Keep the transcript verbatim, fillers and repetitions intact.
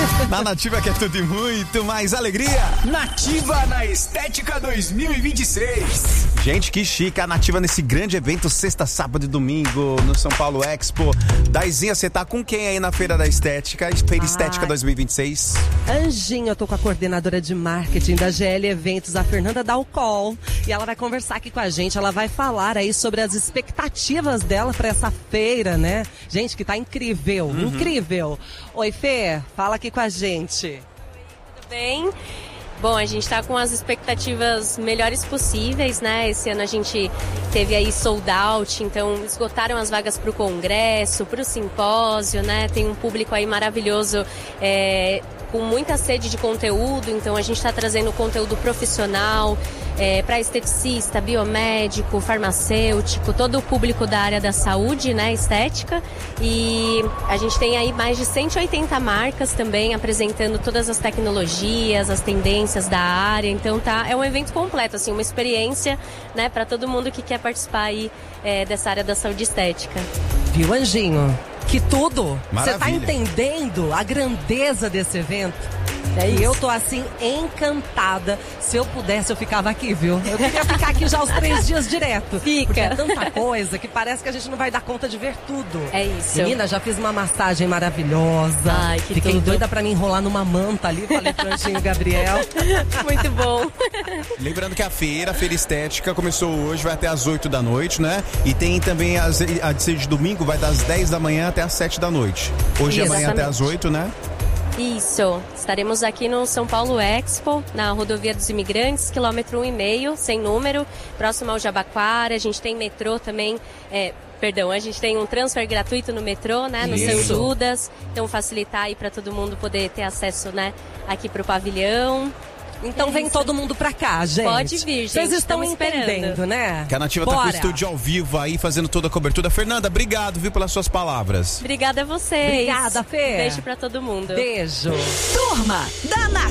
Na Nativa quer tudo e muito mais alegria. Nativa na Estética dois mil e vinte e seis. Gente, que chique. A Nativa nesse grande evento, sexta, sábado e domingo, no São Paulo Expo. Daizinha, você tá com quem aí na Feira da Estética? Feira Ai. Estética dois mil e vinte e seis. Anjinho, eu tô com a coordenadora de marketing da G L Eventos, a Fernanda Dalcol. E ela vai conversar aqui com a gente. Ela vai falar aí sobre as expectativas dela pra essa feira, né? Gente, que tá incrível, uhum. incrível. Oi, Fê, fala aqui com a gente. Tudo bem? Bom, a gente está com as expectativas melhores possíveis, né? Esse ano a gente teve aí sold out, então esgotaram as vagas para o congresso, para o simpósio, né? Tem um público aí maravilhoso, é, com muita sede de conteúdo, então a gente está trazendo conteúdo profissional, é, para esteticista, biomédico, farmacêutico, todo o público da área da saúde, né, estética. E a gente tem aí mais de cento e oitenta marcas também apresentando todas as tecnologias, as tendências da área. Então tá, é um evento completo, assim, uma experiência, né, para todo mundo que quer participar aí é, dessa área da saúde estética. Viu, Anjinho? Que tudo! Você tá Maravilha. entendendo a grandeza desse evento? É e isso. eu tô assim, encantada. Se eu pudesse, eu ficava aqui, viu? Eu queria ficar aqui já os três dias direto. Fica. Porque é tanta coisa que parece que a gente não vai dar conta de ver tudo. É isso. Menina, já fiz uma massagem maravilhosa. Ai, que Fiquei tudo. doida pra me enrolar numa manta ali. Falei pro Anjinho Gabriel. Muito bom. Lembrando que a feira, a Feira Estética, começou hoje, vai até às oito da noite, né? E tem também as, a de ser de domingo, vai das dez da manhã até às sete da noite. Hoje e amanhã até às oito, né? Isso, estaremos aqui no São Paulo Expo, na rodovia dos Imigrantes, quilômetro um e meio, sem número, próximo ao Jabaquara. A gente tem metrô também, é, perdão, a gente tem um transfer gratuito no metrô, né, no São Judas, então facilitar aí para todo mundo poder ter acesso, né, aqui pro pavilhão. Então É vem isso. todo mundo pra cá, gente. Pode vir, gente. Vocês estão Estamos esperando. entendendo, né? Que a Nativa tá com o Bora. estúdio ao vivo aí, fazendo toda a cobertura. Fernanda, obrigado, viu, pelas suas palavras. Obrigada a vocês. Obrigada, Fê. Beijo para todo mundo. Beijo. Turma da Nativa.